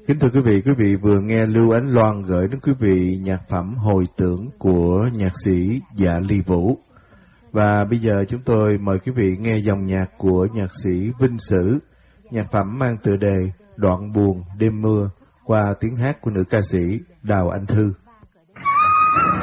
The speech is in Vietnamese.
Kính thưa quý vị vừa nghe Lưu Ánh Loan gửi đến quý vị nhạc phẩm Hồi Tưởng của nhạc sĩ Dạ Ly Vũ. Và bây giờ chúng tôi mời quý vị nghe dòng nhạc của nhạc sĩ Vinh Sử, nhạc phẩm mang tựa đề Đoạn Buồn Đêm Mưa qua tiếng hát của nữ ca sĩ Đào Anh Thư.